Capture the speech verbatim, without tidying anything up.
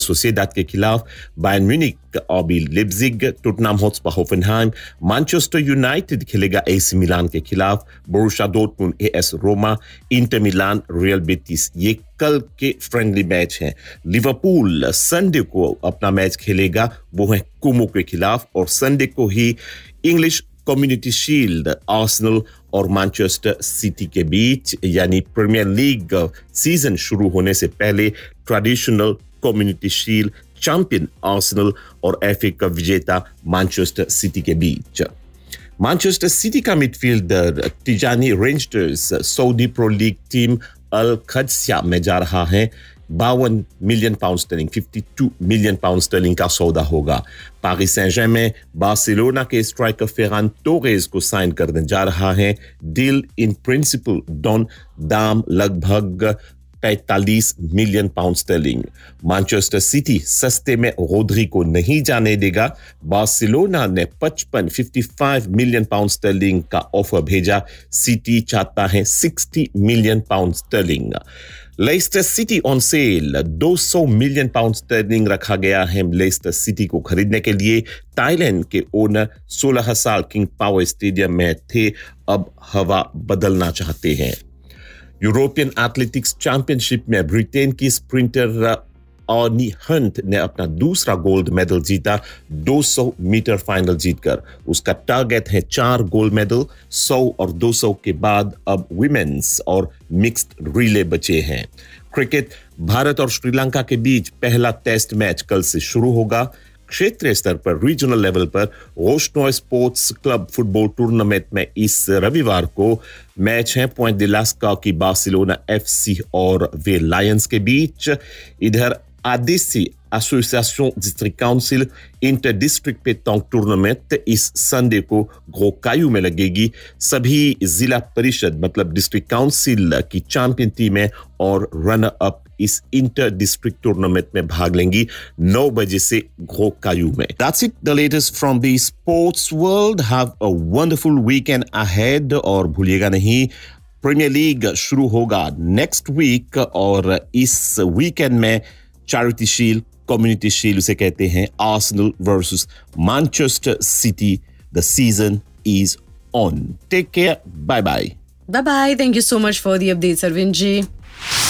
Sociedad के खिलाफ Bayern Munich, RB Leipzig, Tottenham Hotspur होफेनहाइम, Manchester United खेलेगा एसी मिलान के खिलाफ, Borussia Dortmund AS Roma, Inter Milan real Betis. ये कल के फ्रेंडली मैच हैं। लिवरपूल संडे को अपना मैच खेलेगा, वो है कोमो के खिलाफ, और संडे को ही इंग्लिश कम्युनिटी शील्ड आर्सेनल और मैनचेस्टर सिटी के बीच, यानी प्रीमियर लीग सीजन शुरू होने से पहले traditional community shield champion Arsenal और एफए कप विजेता मैनचेस्टर सिटी के बीच। मैनचेस्टर सिटी का midfielder Tijani rangers Saudi pro league team अल खदसिया में जा रहा है। बावन मिलियन पाउंड स्टर्लिंग, बावन मिलियन पाउंड स्टर्लिंग का सौदा होगा। पारिस सेंट जर्मेन बार्सिलोना के स्ट्राइकर फेरान टोरेस को साइन करने जा रहा है। डील इन प्रिंसिपल डॉन, दाम लगभग पैंतालीस million pound sterling. Manchester city सस्ते में रोड्री को नहीं जाने देगा। बार्सिलोना ने पचपन पचपन मिलियन पाउंड स्टर्लिंग का ऑफर भेजा। सिटी चाहता है साठ million pound sterling. Leicester City on sale, दो सौ मिलियन पाउंड स्टर्लिंग रखा गया है लेस्टर सिटी को खरीदने के लिए। थाईलैंड के ओनर सोलह साल किंग पावर स्टेडियम में थे, अब हवा बदलना चाहते हैं। यूरोपियन एथलेटिक्स चैंपियनशिप में ब्रिटेन की स्प्रिंटर ऑनी हंट ने अपना दूसरा गोल्ड मेडल जीता, दो सौ मीटर फाइनल जीतकर। उसका टारगेट है चार गोल्ड मेडल। सौ और दो सौ के बाद अब विमेन्स और मिक्स्ड रिले बचे हैं। क्रिकेट, भारत और श्रीलंका के बीच पहला टेस्ट मैच कल से शुरू होगा। क्षेत्रीय स्तर पर रीजनल लेवल पर रोशनॉय स्पोर्ट्स क्लब फुटबॉल टूर्नामेंट में इस रविवार को मैच है पॉइंट de Lascar की बार्सिलोना एफसी और वे लायंस के बीच। इधर आदिसी association district council inter district पेटंक tournament इस संडे को ग्रोकायू में लगेगी। सभी जिला परिषद मतलब डिस्ट्रिक्ट काउंसिल की चैंपियन टीमें और रनर अप इस इंटर डिस्ट्रिक्ट टूर्नामेंट में भाग लेंगी नौ बजे से ग्रोकायू में। That's it, the latest from the sports world. Have a wonderful weekend ahead और भूलिएगा नहीं, प्रीमियर लीग शुरू होगा नेक्स्ट वीक और इस वीकेंड में चैरिटी शील्ड, कम्युनिटी शील्ड उसे कहते हैं, Arsenal versus Manchester city. The season is on. Take care, bye bye. Bye bye. Thank you so much for the update, Sarvinji.